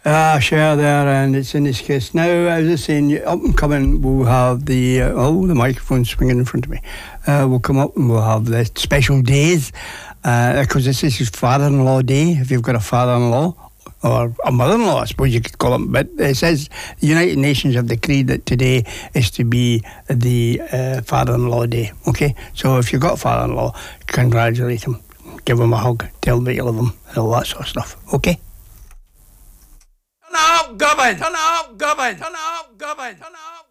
Share there, and it's in this case. Now, as I was saying, up and coming, we'll have the microphone swinging in front of me. We'll come up and we'll have the special days, because this is Father-in-Law Day, if you've got a father-in-law, or a mother-in-law, I suppose you could call them. But it says the United Nations have decreed that today is to be the Father-in-Law Day, okay? So if you've got a father-in-law, congratulate him, give him a hug, tell him that you love him, and all that sort of stuff, okay? Turn up, Govan! Turn up, Govan! Turn up, Govan! Turn up!